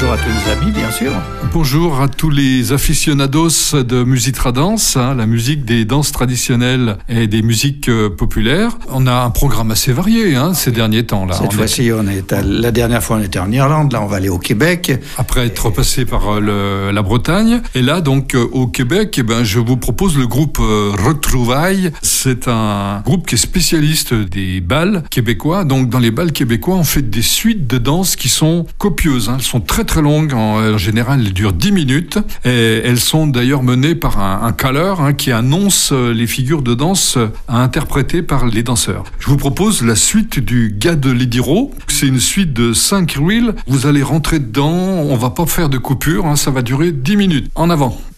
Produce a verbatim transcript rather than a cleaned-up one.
bonjour à tous les amis, bien sûr. Bonjour à tous les aficionados de Musitra Dance, hein, la musique des danses traditionnelles et des musiques euh, populaires. On a un programme assez varié hein, ces derniers temps. Là. Cette on fois-ci, est... on est à... la dernière fois, on était en Irlande. Là, on va aller au Québec. Après être passé par le, la Bretagne. Et là, donc, euh, au Québec, eh ben, je vous propose le groupe euh, Retrouvailles. C'est un groupe qui est spécialiste des bals québécois. Donc, dans les bals québécois, on fait des suites de danse qui sont copieuses. Hein. Elles sont très très longues. En, en général, elles durent dix minutes. Et elles sont d'ailleurs menées par un, un caleur hein, qui annonce les figures de danse à interpréter par les danseurs. Je vous propose la suite du Gars de Lady Row. C'est une suite de cinq reels. Vous allez rentrer dedans. On va pas faire de coupure. Hein. Ça va durer dix minutes. En avant.